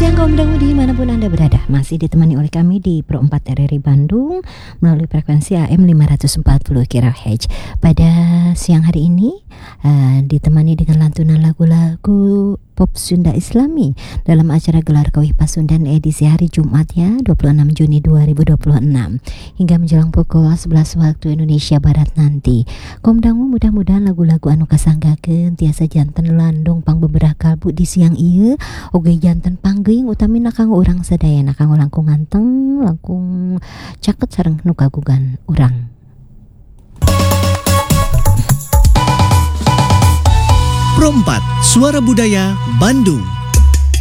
siang kaum muda mudi dimanapun Anda berada. Masih ditemani oleh kami di Pro 4 RRI Bandung melalui frekuensi AM 540 kHz. Pada siang hari ini ditemani dengan lantunan lagu-lagu pop Sunda Islami dalam acara Gelar Kawih Pasundan edisi hari Jumat ya 26 Juni 2026 hingga menjelang pukul 11 waktu Indonesia Barat nanti. Kaum dangu mudah-mudahan lagu-lagu anu kasanggakeun tiasa janten landung pang beberah kalbu di siang ieu oge janten panggeuing utamina kanggo urang sadayana kanggo langkung nganteng langkung caket sareng nu kagugan urang. Pro 4 Suara Budaya Bandung.